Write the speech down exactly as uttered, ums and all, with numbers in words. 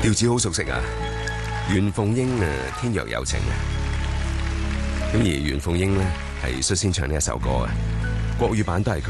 調子好熟悉啊！袁鳳瑛啊，天若有情啊！咁而袁鳳瑛呢，係率先唱呢一首歌啊，國語版都係佢。